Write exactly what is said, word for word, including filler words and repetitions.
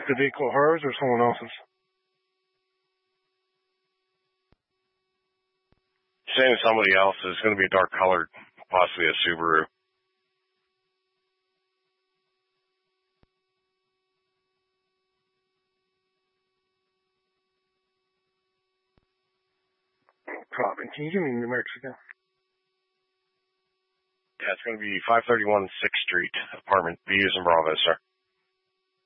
the vehicle hers or someone else's? Saying somebody else is going to be a dark colored, possibly a Subaru. Copy. Can you give me New Mexico? Yeah, it's going to be five thirty-one sixth Street, apartment B as in Bravo, sir.